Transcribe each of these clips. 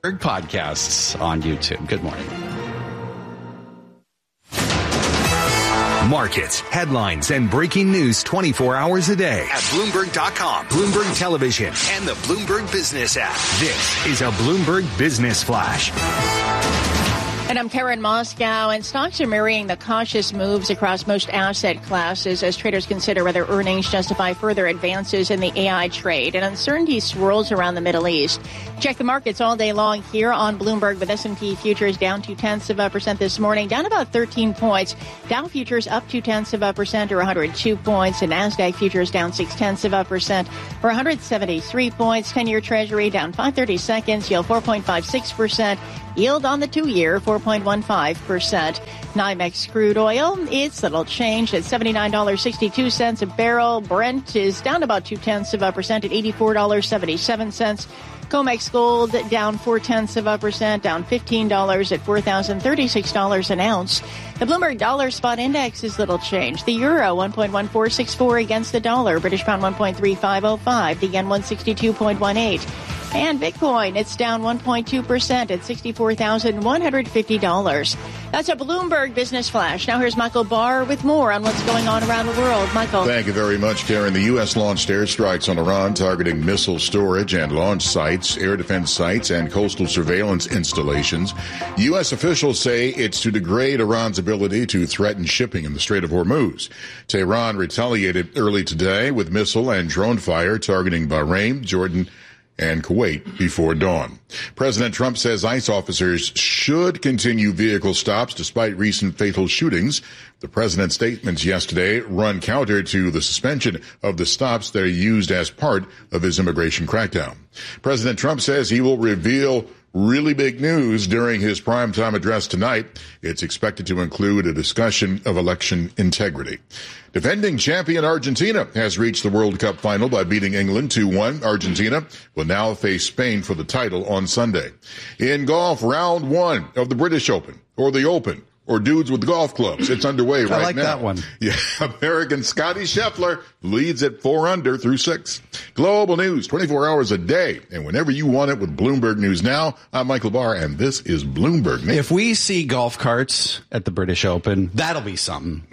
podcasts on YouTube. Good morning. Markets, headlines, and breaking news 24 hours a day at Bloomberg.com, Bloomberg Television, and the Bloomberg Business app. This is a Bloomberg Business Flash. And I'm Karen Moscow, and stocks are mirroring the cautious moves across most asset classes as traders consider whether earnings justify further advances in the AI trade. And uncertainty swirls around the Middle East. Check the markets all day long here on Bloomberg, with S&P futures down 0.2% this morning, down about 13 points. Dow futures up 0.2% or 102 points, and NASDAQ futures down 0.6% or 173 points. 10-year Treasury down 5/32, yield 4.56%. Yield on the 2-year, 4.15%. NYMEX crude oil, it's little change at $79.62 a barrel. Brent is down about 0.2% at $84.77. COMEX gold down 0.4%, down $15 at $4,036 an ounce. The Bloomberg Dollar Spot Index is little change. The euro 1.1464 against the dollar. British pound 1.3505. The yen 162.18. And Bitcoin, it's down 1.2% at $64,150. That's a Bloomberg Business Flash. Now here's Michael Barr with more on what's going on around the world. Michael. Thank you very much, Karen. The U.S. launched airstrikes on Iran targeting missile storage and launch sites, air defense sites, and coastal surveillance installations. U.S. officials say it's to degrade Iran's ability to threaten shipping in the Strait of Hormuz. Tehran retaliated early today with missile and drone fire targeting Bahrain, Jordan, and Kuwait before dawn. President Trump says ICE officers should continue vehicle stops despite recent fatal shootings. The president's statements yesterday run counter to the suspension of the stops that are used as part of his immigration crackdown. President Trump says he will reveal really big news during his primetime address tonight. It's expected to include a discussion of election integrity. Defending champion Argentina has reached the World Cup final by beating England 2-1. Argentina will now face Spain for the title on Sunday. In golf, round 1 of the British Open, or the Open, or dudes with golf clubs. It's underway right now. I like that one. Yeah, American Scotty Scheffler leads at 4 under through 6. Global news 24 hours a day, and whenever you want it with Bloomberg News Now. I'm Michael Barr, and this is Bloomberg News. If we see golf carts at the British Open, that'll be something.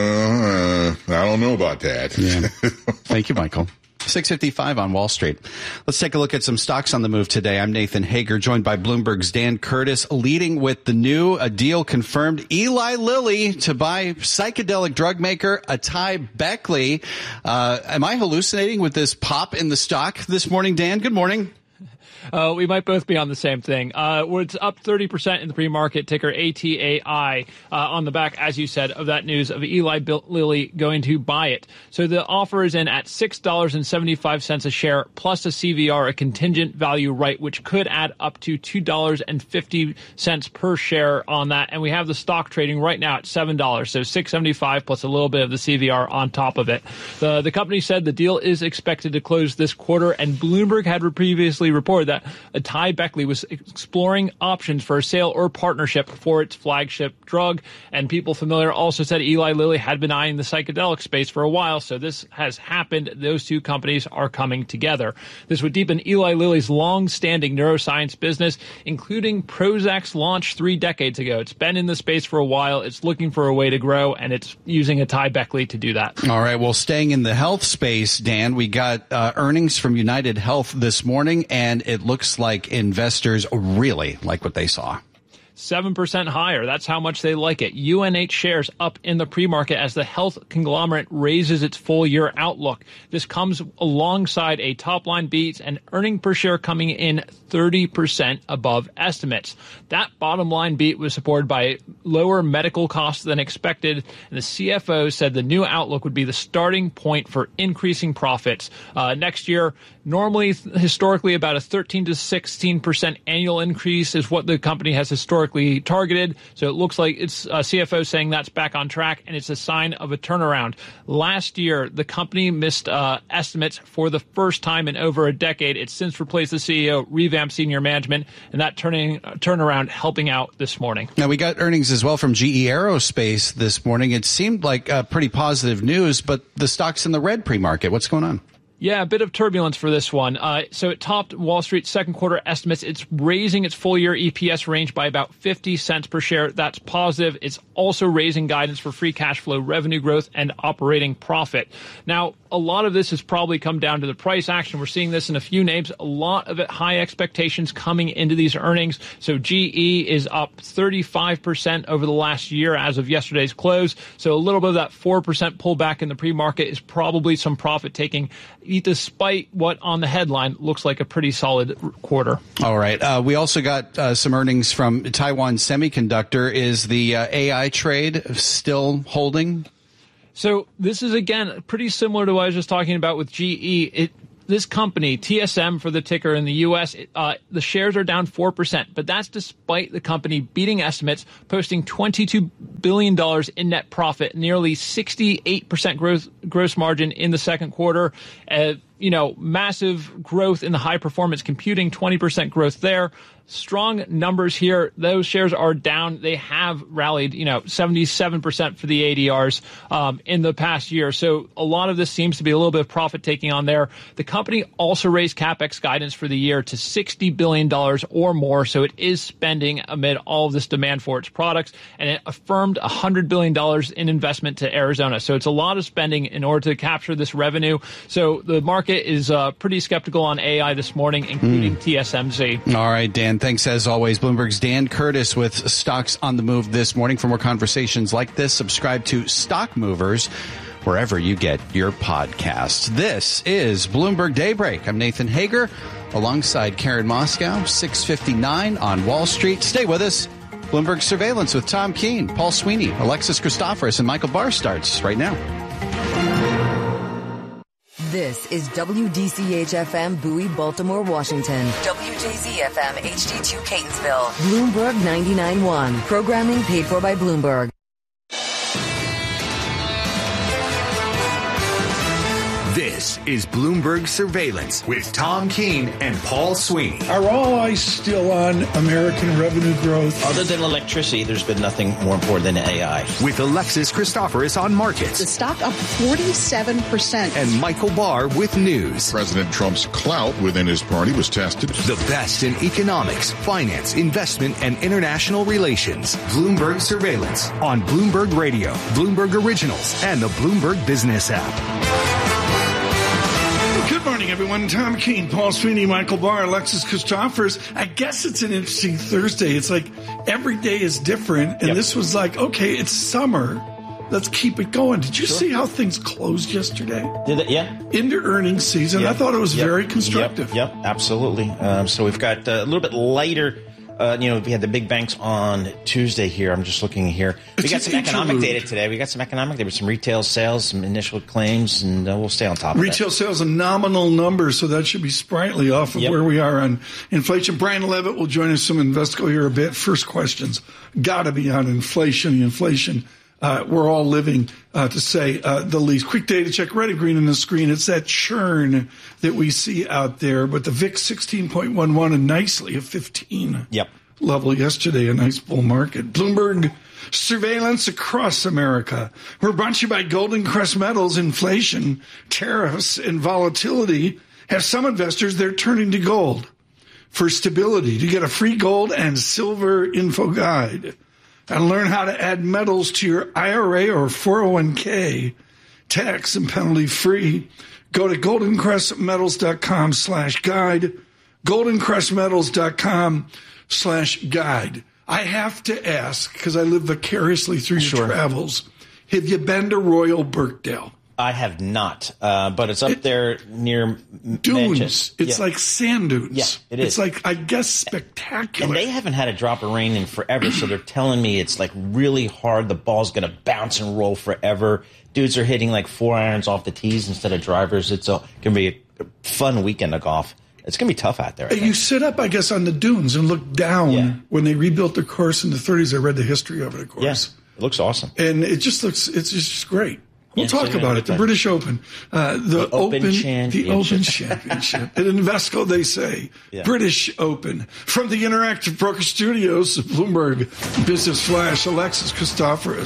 I don't know about that. Yeah. Thank you, Michael. 6:55 on Wall Street. Let's take a look at some stocks on the move today. I'm Nathan Hager, joined by Bloomberg's Dan Curtis, leading with the new deal confirmed. Eli Lilly to buy psychedelic drug maker Atai Beckley. Am I hallucinating with this pop in the stock this morning, Dan? Good morning. We might both be on the same thing. It's up 30% in the pre-market, ticker ATAI, on the back, as you said, of that news of Eli Lilly going to buy it. So the offer is in at $6.75 a share, plus a CVR, a contingent value right, which could add up to $2.50 per share on that. And we have the stock trading right now at $7, so $6.75 plus a little bit of the CVR on top of it. The company said the deal is expected to close this quarter, and Bloomberg had previously reported that Atai Beckley was exploring options for a sale or partnership for its flagship drug. And people familiar also said Eli Lilly had been eyeing the psychedelic space for a while, so this has happened. Those two companies are coming together. This would deepen Eli Lilly's long-standing neuroscience business, including Prozac's launch 3 decades ago. It's been in the space for a while. It's looking for a way to grow, and it's using Atai Beckley to do that. All right, well, staying in the health space, Dan, we got earnings from United Health this morning, and it looks like investors really like what they saw. 7% higher. That's how much they like it. UNH shares up in the pre-market as the health conglomerate raises its full-year outlook. This comes alongside a top-line beat and earning per share coming in 30% above estimates. That bottom-line beat was supported by lower medical costs than expected, and the CFO said the new outlook would be the starting point for increasing profits. Next year, normally, historically, about a 13 to 16% annual increase is what the company has historically targeted. So it looks like it's CFO saying that's back on track, and it's a sign of a turnaround. Last year, the company missed estimates for the first time in over a decade. It's since replaced the CEO, revamped senior management, and that turnaround helping out this morning. Now, we got earnings as well from GE Aerospace this morning. It seemed like pretty positive news, but the stock's in the red pre-market. What's going on? Yeah, a bit of turbulence for this one. So it topped Wall Street's second quarter estimates. It's raising its full-year EPS range by about 50 cents per share. That's positive. It's also raising guidance for free cash flow, revenue growth, and operating profit. Now, a lot of this has probably come down to the price action. We're seeing this in a few names. A lot of it high expectations coming into these earnings. So GE is up 35% over the last year as of yesterday's close. So a little bit of that 4% pullback in the pre-market is probably some profit taking, despite what on the headline looks like a pretty solid quarter. All right. We also got some earnings from Taiwan Semiconductor. Is the AI trade still holding? So this is, again, pretty similar to what I was just talking about with GE. This company, TSM for the ticker in the U.S., the shares are down 4%, but that's despite the company beating estimates, posting $22 billion in net profit, nearly 68% gross margin in the second quarter. Massive growth in the high-performance computing, 20% growth there. Strong numbers here. Those shares are down. They have rallied, 77% for the ADRs in the past year. So a lot of this seems to be a little bit of profit taking on there. The company also raised CapEx guidance for the year to $60 billion or more. So it is spending amid all of this demand for its products. And it affirmed $100 billion in investment to Arizona. So it's a lot of spending in order to capture this revenue. So the market is pretty skeptical on AI this morning, including TSMC. All right, Dan. Thanks as always. Bloomberg's Dan Curtis with stocks on the move this morning. For more conversations like this, subscribe to Stock Movers wherever you get your podcasts. This is Bloomberg Daybreak. I'm Nathan Hager alongside Karen Moscow, 6:59 on Wall Street. Stay with us. Bloomberg Surveillance with Tom Keene, Paul Sweeney, Alexis Christoforous, and Michael Barr starts right now. This is WDCH-FM Bowie, Baltimore, Washington. WJZ-FM HD2 Catonsville. Bloomberg 99.1. Programming paid for by Bloomberg. This is Bloomberg Surveillance with Tom Keene and Paul Sweeney. Are all eyes still on American revenue growth? Other than electricity, there's been nothing more important than AI. With Alexis Christoforous on markets. The stock up 47%. And Michael Barr with news. President Trump's clout within his party was tested. The best in economics, finance, investment, and international relations. Bloomberg Surveillance on Bloomberg Radio, Bloomberg Originals, and the Bloomberg Business app. Good morning, everyone. Tom Keene, Paul Sweeney, Michael Barr, Alexis Christoforous. I guess it's an interesting Thursday. It's like every day is different. And This was like, okay, it's summer. Let's keep it going. Did you see how things closed yesterday? Did it? Yeah. Into earnings season. I thought it was very constructive. Yep, absolutely. So we've got a little bit lighter. We had the big banks on Tuesday here. I'm just looking here. We got some economic data today. We got some economic data, some retail sales, some initial claims, and we'll stay on top of that. Retail sales, a nominal number, so that should be sprightly off of where we are on inflation. Brian Levitt will join us from Invesco here a bit. First questions got to be on inflation. The inflation we're all living, to say the least. Quick data check, red and green on the screen. It's that churn that we see out there. But the VIX 16.11 and nicely a 15 level yesterday, a nice bull market. Bloomberg Surveillance across America. We're brought to you by Golden Crest Metals. Inflation, tariffs, and volatility have some investors, they're turning to gold for stability. To get a free gold and silver info guide and learn how to add metals to your IRA or 401k, tax and penalty free, go to goldencrestmetals.com/guide, goldencrestmetals.com/guide. I have to ask, because I live vicariously through your travels, have you been to Royal Birkdale? I have not, but it's up there near dunes. Manchester. It's like sand dunes. Yeah, it is. It's like, I guess, spectacular. And they haven't had a drop of rain in forever, so they're telling me it's like really hard. The ball's going to bounce and roll forever. Dudes are hitting like 4 irons off the tees instead of drivers. It's going to be a fun weekend of golf. It's going to be tough out there. You sit up, I guess, on the dunes and look down. When they rebuilt the course in the 30s, I read the history of it, of course. Yeah, it looks awesome. And it just looks, it's just great. We'll talk about it. The British Open, the Open Championship. At Invesco, they say British Open. From the Interactive Broker Studios, Bloomberg Business Flash, Alexis Christoforous.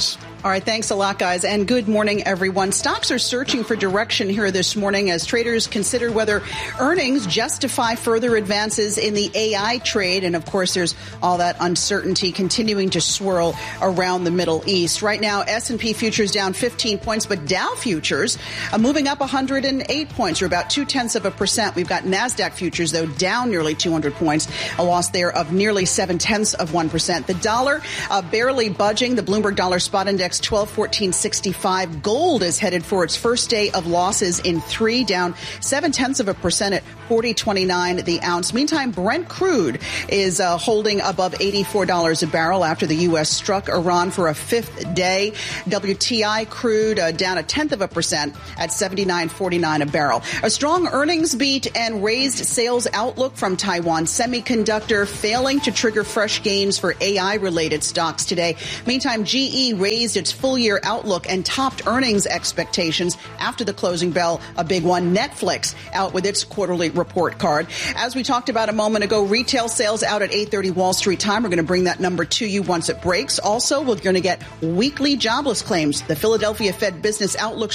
All right, thanks a lot, guys, and good morning, everyone. Stocks are searching for direction here this morning as traders consider whether earnings justify further advances in the AI trade. And, of course, there's all that uncertainty continuing to swirl around the Middle East. Right now, S&P futures down 15 points, but Dow futures moving up 108 points, or about 0.2%. We've got NASDAQ futures, though, down nearly 200 points, a loss there of nearly 0.7%. The dollar barely budging. The Bloomberg Dollar Spot Index 1214.65. Gold is headed for its first day of losses in 3, down 0.7% at 40.29 the ounce. Meantime, Brent crude is holding above $84 a barrel after the U.S. struck Iran for a 5th day. WTI crude down 0.1% at 79.49 a barrel. A strong earnings beat and raised sales outlook from Taiwan Semiconductor failing to trigger fresh gains for AI-related stocks today. Meantime, GE raised its full-year outlook and topped earnings expectations after the closing bell, a big one. Netflix out with its quarterly report card. As we talked about a moment ago, retail sales out at 8:30 Wall Street time. We're going to bring that number to you once it breaks. Also, we're going to get weekly jobless claims. The Philadelphia Fed Business Outlook